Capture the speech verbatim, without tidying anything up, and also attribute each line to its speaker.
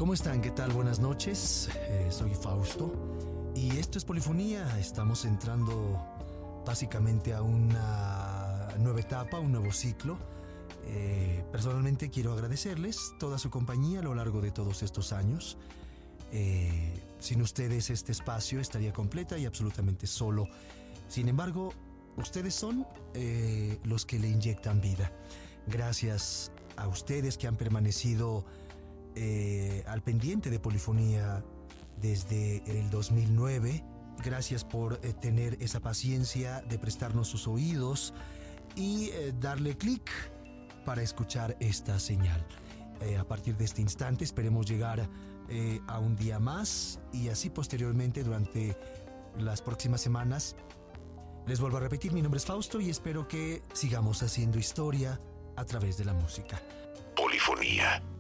Speaker 1: ¿Cómo están? ¿Qué tal? Buenas noches. Eh, soy Fausto y esto es Polifonía. Estamos entrando básicamente a una nueva etapa, un nuevo ciclo. Eh, personalmente quiero agradecerles toda su compañía a lo largo de todos estos años. Eh, sin ustedes este espacio estaría completa y absolutamente solo. Sin embargo, ustedes son eh, los que le inyectan vida. Gracias a ustedes que han permanecido eh, al pendiente de Polifonía desde el dos mil nueve. Gracias por eh, tener esa paciencia de prestarnos sus oídos y eh, darle clic para escuchar esta señal. Eh, a partir de este instante esperemos llegar eh, a un día más y así posteriormente durante las próximas semanas. Les vuelvo a repetir, mi nombre es Fausto y espero que sigamos haciendo historia a través de la música.
Speaker 2: Polifonía.